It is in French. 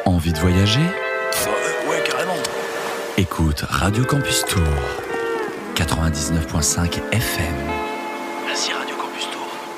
Envie de voyager ? Ouais, carrément. Écoute Radio Campus Tour, 99.5 FM. Vas-y,